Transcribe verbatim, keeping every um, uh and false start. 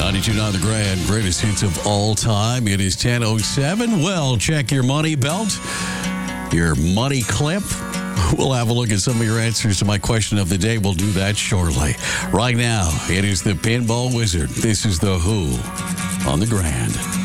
ninety-two point nine The Grand, greatest hits of all time. It is ten oh seven. Well, check your money belt, your money clip. We'll have a look at some of your answers to my question of the day. We'll do that shortly. Right now, it is the Pinball Wizard. This is The Who on The Grand.